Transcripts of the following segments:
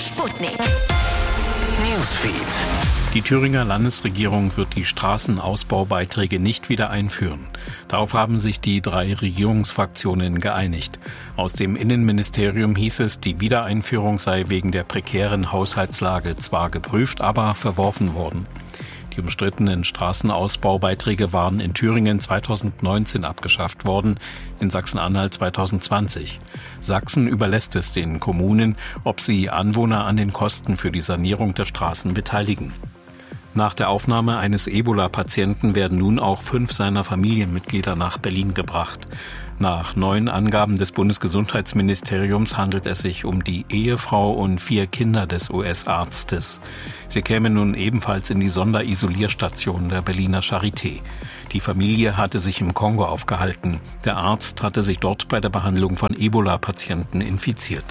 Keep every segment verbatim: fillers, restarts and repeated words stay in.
Sputnik Newsfeed. Die Thüringer Landesregierung wird die Straßenausbaubeiträge nicht wieder einführen. Darauf haben sich die drei Regierungsfraktionen geeinigt. Aus dem Innenministerium hieß es, die Wiedereinführung sei wegen der prekären Haushaltslage zwar geprüft, aber verworfen worden. Die umstrittenen Straßenausbaubeiträge waren in Thüringen zweitausendneunzehn abgeschafft worden, in Sachsen-Anhalt zweitausendzwanzig. Sachsen überlässt es den Kommunen, ob sie Anwohner an den Kosten für die Sanierung der Straßen beteiligen. Nach der Aufnahme eines Ebola-Patienten werden nun auch fünf seiner Familienmitglieder nach Berlin gebracht. Nach neuen Angaben des Bundesgesundheitsministeriums handelt es sich um die Ehefrau und vier Kinder des U S-Arztes. Sie kämen nun ebenfalls in die Sonderisolierstation der Berliner Charité. Die Familie hatte sich im Kongo aufgehalten. Der Arzt hatte sich dort bei der Behandlung von Ebola-Patienten infiziert.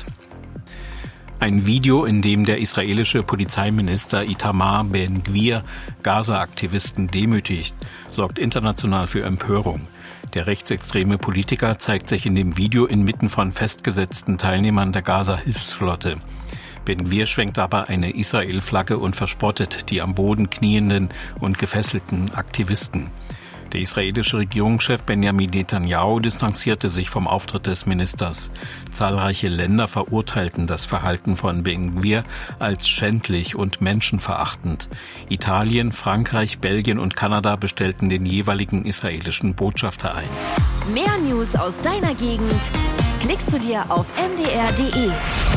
Ein Video, in dem der israelische Polizeiminister Itamar Ben-Gvir Gaza-Aktivisten demütigt, sorgt international für Empörung. Der rechtsextreme Politiker zeigt sich in dem Video inmitten von festgesetzten Teilnehmern der Gaza-Hilfsflotte. Ben-Gvir schwenkt aber eine Israel-Flagge und verspottet die am Boden knienden und gefesselten Aktivisten. Der israelische Regierungschef Benjamin Netanyahu distanzierte sich vom Auftritt des Ministers. Zahlreiche Länder verurteilten das Verhalten von Ben-Gvir als schändlich und menschenverachtend. Italien, Frankreich, Belgien und Kanada bestellten den jeweiligen israelischen Botschafter ein. Mehr News aus deiner Gegend klickst du dir auf m d r punkt d e.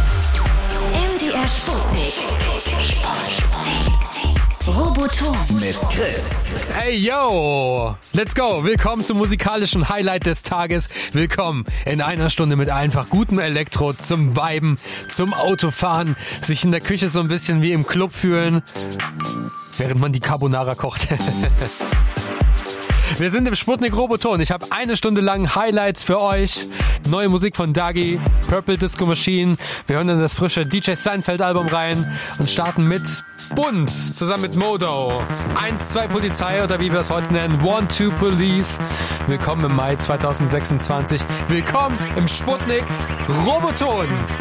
M D R Sputnik. Sputnik. Roboton Mit Chris. Hey yo, let's go. Willkommen zum musikalischen Highlight des Tages. Willkommen in einer Stunde mit einfach gutem Elektro zum Viben, zum Autofahren, sich in der Küche so ein bisschen wie im Club fühlen, während man die Carbonara kocht. Wir sind im Sputnik Roboton. Ich habe eine Stunde lang Highlights für euch. Neue Musik von Dagi, Purple Disco Machine. Wir hören in das frische D J Seinfeld Album rein und starten mit Bunt zusammen mit Modo. eins zwei Polizei oder wie wir es heute nennen, one two Police. Willkommen im Mai zweitausendsechsundzwanzig. Willkommen im Sputnik Roboton.